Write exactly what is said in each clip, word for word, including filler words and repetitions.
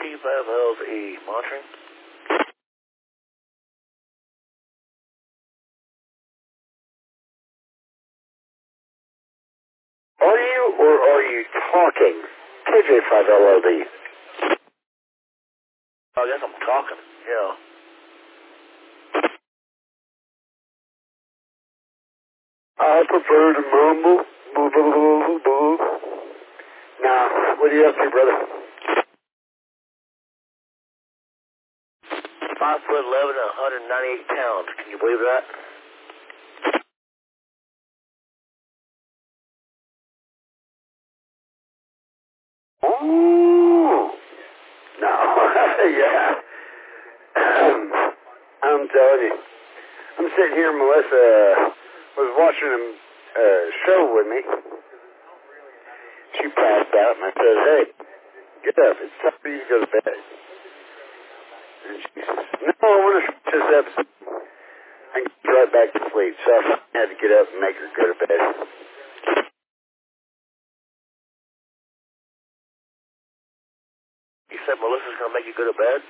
T five L Z monitoring. Are you or are you talking? K J five L L D. I guess I'm talking, yeah. I prefer to mumble. Boo, boo, boo, boo. Now, what are you up to, brother? Five foot eleven and one hundred ninety-eight pounds. Can you believe that? Ooh. No. Yeah. Um, I'm telling you. I'm sitting here, Melissa was watching a uh, show with me. She passed out, and I said, hey, get up. It's time for you to go to bed. And she says, no, I want to watch this episode. I get right back to sleep. So I had to get up and make her go to bed. You said Melissa's going to make you go to bed?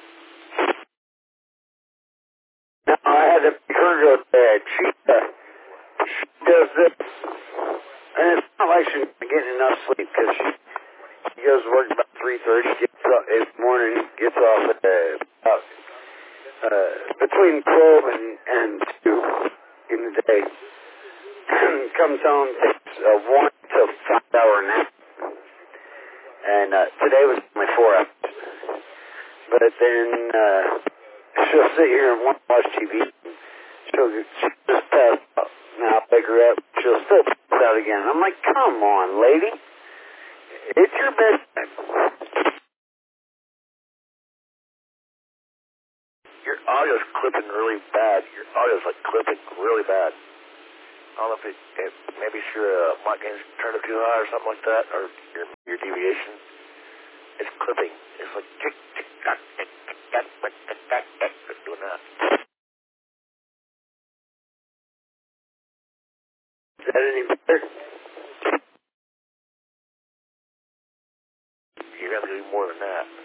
No, I had to make her go to bed. She, uh, she does this. And it's not like she's not getting enough sleep because she, she goes to work about three thirty, gets up in the morning, gets off at uh, about uh, between twelve and, and two in the day. And comes home, takes a one to five hour nap. And uh, today was only four hours. But then uh, she'll sit here and watch T V. She'll, she'll just pass out. Now I'll pick her up. She'll still pass out again. I'm like, come on, lady. It's your bedtime. Your audio's clipping really bad. Your audio's like clipping really bad. I don't know if it, it maybe it's your uh, mic gain's turned up too high or something like that, or your your deviation. It's clipping. It's like tick tick tock tick tick tock tick tick tock tick. It's doing that. Is that any better? You're gonna have to do more than that.